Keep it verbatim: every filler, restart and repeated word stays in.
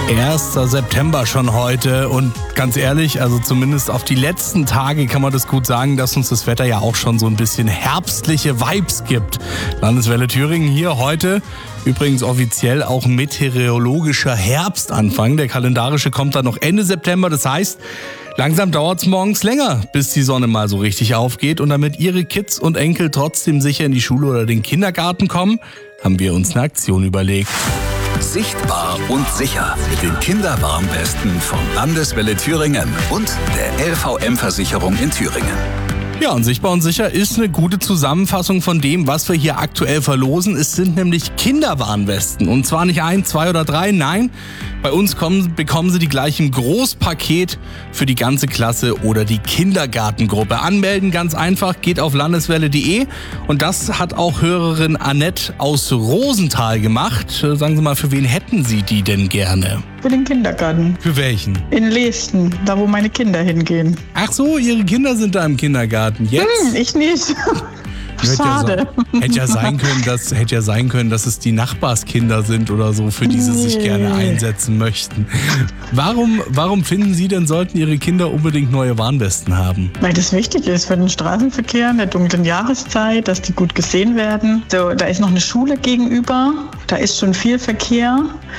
erster September schon heute und ganz ehrlich, also zumindest auf die letzten Tage kann man das gut sagen, dass uns das Wetter ja auch schon so ein bisschen herbstliche Vibes gibt. Landeswelle Thüringen hier heute, übrigens offiziell auch meteorologischer Herbstanfang. Der kalendarische kommt dann noch Ende September, das heißt, langsam dauert es morgens länger, bis die Sonne mal so richtig aufgeht. Und damit Ihre Kids und Enkel trotzdem sicher in die Schule oder den Kindergarten kommen, haben wir uns eine Aktion überlegt. Sichtbar und sicher mit den Kinderwarnwesten von Landeswelle Thüringen und der L V M-Versicherung in Thüringen. Ja, und Sichtbar und sicher ist eine gute Zusammenfassung von dem, was wir hier aktuell verlosen. Es sind nämlich Kinderwarnwesten. Und zwar nicht ein, zwei oder drei, nein. Bei uns kommen, bekommen Sie die gleich im Großpaket für die ganze Klasse oder die Kindergartengruppe. Anmelden ganz einfach, geht auf landeswelle punkt de. Und das hat auch Hörerin Annette aus Rosenthal gemacht. Sagen Sie mal, für wen hätten Sie die denn gerne? Für den Kindergarten. Für welchen? In Leesten, da wo meine Kinder hingehen. Ach so, Ihre Kinder sind da im Kindergarten. Jetzt? Hm, ich nicht. Schade. Ja, hätte ja sein können, dass, hätte ja sein können, dass es die Nachbarskinder sind oder so, für die Sie Nee. sich gerne einsetzen möchten. Warum, warum finden Sie denn, sollten Ihre Kinder unbedingt neue Warnwesten haben? Weil das wichtig ist für den Straßenverkehr in der dunklen Jahreszeit, dass die gut gesehen werden. So, da ist noch eine Schule gegenüber, da ist schon viel Verkehr.